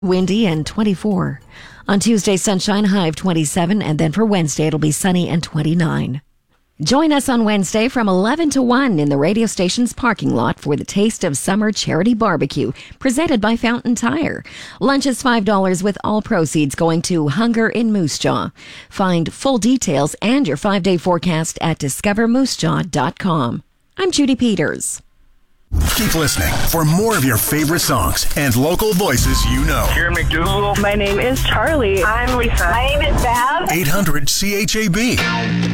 windy and 24. On Tuesday, sunshine, high of 27, and then for Wednesday, it'll be sunny and 29. Join us on Wednesday from 11 to 1 in the radio station's parking lot for the Taste of Summer Charity Barbecue, presented by Fountain Tire. Lunch is $5 with all proceeds going to Hunger in Moose Jaw. Find full details and your 5-day forecast at discovermoosejaw.com. I'm Judy Peters. Keep listening for more of your favorite songs and local voices you know. Karen McDougal. My name is Charlie. I'm Lisa. My name is Bev. 800 CHAB.